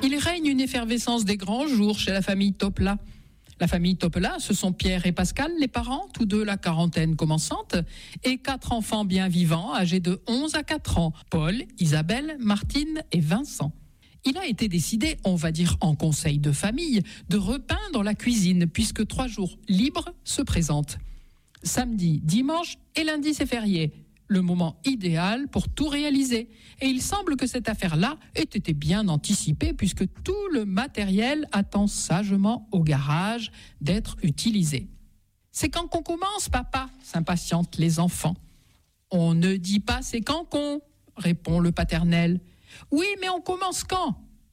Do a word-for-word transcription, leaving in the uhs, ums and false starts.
Il règne une effervescence des grands jours chez la famille Topla. La famille Topla, ce sont Pierre et Pascal, les parents, tous deux la quarantaine commençante, et quatre enfants bien vivants, âgés de onze à quatre ans, Paul, Isabelle, Martine et Vincent. Il a été décidé, on va dire en conseil de famille, de repeindre la cuisine, puisque trois jours libres se présentent. Samedi, dimanche et lundi, c'est férié. Le moment idéal pour tout réaliser. Et il semble que cette affaire-là ait été bien anticipée puisque tout le matériel attend sagement au garage d'être utilisé. C'est quand qu'on commence, papa, s'impatientent les enfants. On ne dit pas c'est quand qu'on, répond le paternel. Oui, mais on commence quand?